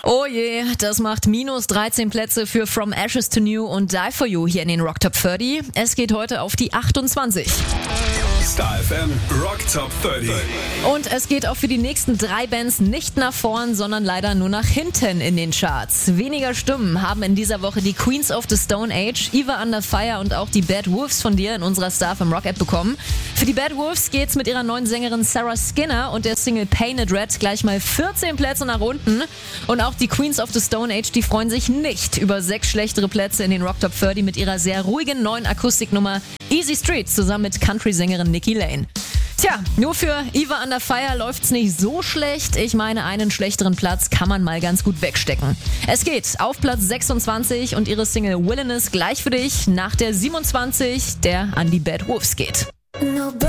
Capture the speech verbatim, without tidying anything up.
Oh je, das macht minus dreizehn Plätze für From Ashes to New und Die For You hier in den Rock Top dreißig. Es geht heute auf die achtundzwanzig. Star F M Rock Top dreißig. Und es geht auch für die nächsten drei Bands nicht nach vorn, sondern leider nur nach hinten in den Charts. Weniger Stimmen haben in dieser Woche die Queens of the Stone Age, Eva Under Fire und auch die Bad Wolves von dir in unserer Star F M Rock App bekommen. Für die Bad Wolves geht's mit ihrer neuen Sängerin Sarah Skinner und der Single Painted Red gleich mal vierzehn Plätze nach unten. Und auch die Queens of the Stone Age, die freuen sich nicht über sechs schlechtere Plätze in den Rock Top dreißig mit ihrer sehr ruhigen neuen Akustiknummer Easy Street zusammen mit Country-Sängerin Nikki Lane. Tja, nur für Eva Under Fire läuft's nicht so schlecht. Ich meine, einen schlechteren Platz kann man mal ganz gut wegstecken. Es geht auf Platz sechsundzwanzig und ihre Single Willingness gleich für dich nach der siebenundzwanzig, der an die Bad Wolves geht.